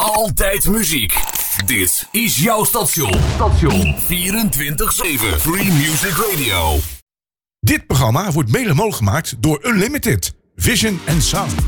Altijd muziek. Dit is jouw station. 24/7 Free Music Radio. Dit programma wordt mede mogelijk gemaakt door Unlimited Vision and Sound.